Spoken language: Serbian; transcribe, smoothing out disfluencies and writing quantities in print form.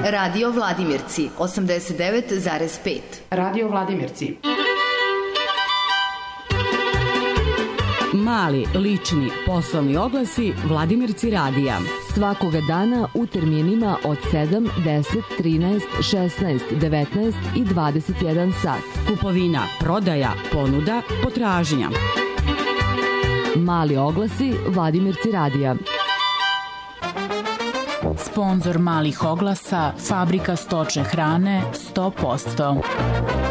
Radio Vladimirci 89,5. Radio Vladimirci. Mali, lični, poslovni oglasi Vladimirci radija. Svakoga dana u terminima od 7, 10, 13, 16, 19 i 21 sat. Kupovina, prodaja, ponuda, potražnja. Mali oglasi Vladimirci radija. Sponzor malih oglasa, Fabrika stočne hrane 100%.